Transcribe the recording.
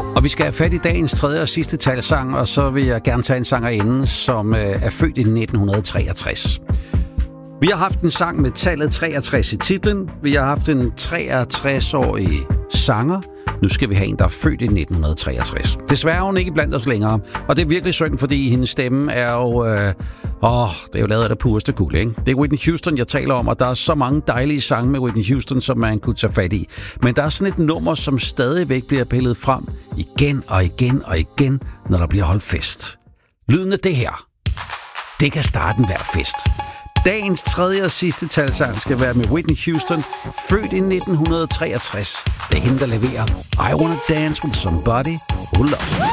Og vi skal have fat i dagens tredje og sidste talsang, og så vil jeg gerne tage en sangerinde, som er født i 1963. Vi har haft en sang med tallet 63 i titlen. Vi har haft en 63-årig sanger. Nu skal vi have en, der er født i 1963. Desværre er hun ikke blandt os længere, og det er virkelig synd, fordi hendes stemme er jo... det er jo lavet af det pureste guld, ikke? Det er Whitney Houston, jeg taler om, og der er så mange dejlige sange med Whitney Houston, som man kunne tage fat i. Men der er sådan et nummer, som stadigvæk bliver pillet frem igen og igen og igen, når der bliver holdt fest. Lyden af det her, det kan starte enhver fest. Dagens tredje og sidste talsang skal være med Whitney Houston, født i 1963. Det er hende, der leverer I Wanna Dance With Somebody Who Loves Me.